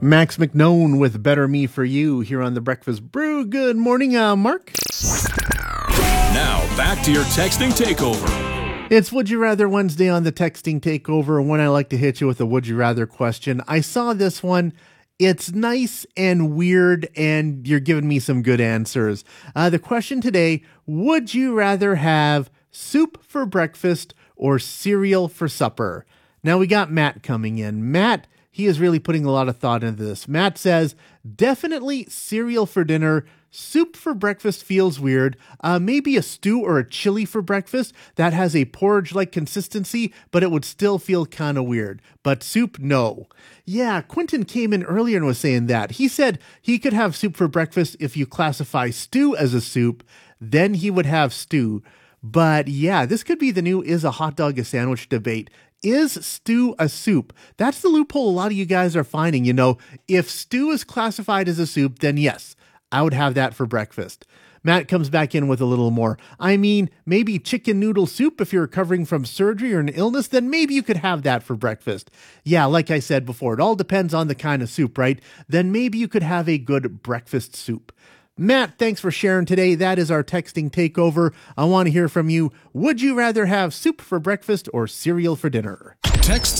Max McKnone with Better Me For You here on the Breakfast Brew. Good morning, Mark. Now, back to your texting takeover. It's Would You Rather Wednesday on the texting takeover, when I like to hit you with a Would You Rather question. I saw this one. It's nice and weird, and you're giving me some good answers. The question today, would you rather have soup for breakfast or cereal for supper? Now, we got Matt coming in. Matt, he is really putting a lot of thought into this. Matt says, definitely cereal for dinner. Soup for breakfast feels weird. Maybe a stew or a chili for breakfast that has a porridge-like consistency, but it would still feel kind of weird. But soup, no. Yeah, Quentin came in earlier and was saying that. He said he could have soup for breakfast if you classify stew as a soup, then he would have stew. But yeah, this could be the new is a hot dog a sandwich debate. Is stew a soup? That's the loophole a lot of you guys are finding. You know, if stew is classified as a soup, then yes, I would have that for breakfast. Matt comes back in with a little more. I mean, maybe chicken noodle soup if you're recovering from surgery or an illness, then maybe you could have that for breakfast. Yeah, like I said before, it all depends on the kind of soup, right? Then maybe you could have a good breakfast soup. Matt, thanks for sharing today. That is our texting takeover. I want to hear from you. Would you rather have soup for breakfast or cereal for dinner? Text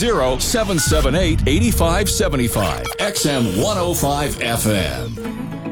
780-778-8575. XM 105 FM.